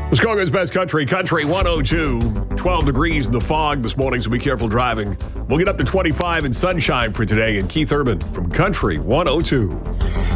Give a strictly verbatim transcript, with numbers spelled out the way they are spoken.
Muskoka's best country, Country one oh two. twelve degrees in the fog this morning, so be careful driving. We'll get up to twenty-five in sunshine for today. And Keith Urban from Country one oh two.